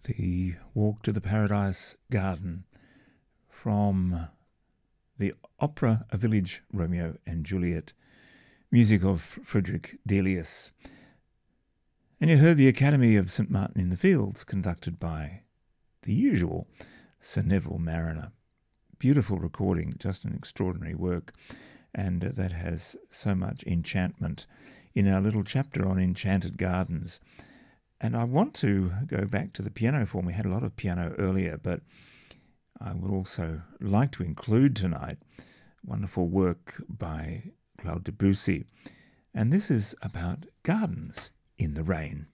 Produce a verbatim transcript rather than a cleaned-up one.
The Walk to the Paradise Garden from the opera A Village, Romeo and Juliet, music of Frederick Delius. And you heard the Academy of St Martin in the Fields, conducted by the usual Sir Neville Marriner. Beautiful recording, just an extraordinary work, and uh, that has so much enchantment in our little chapter on enchanted gardens. And I want to go back to the piano form. We had a lot of piano earlier, but I would also like to include tonight wonderful work by Claude Debussy. And this is about gardens in the rain.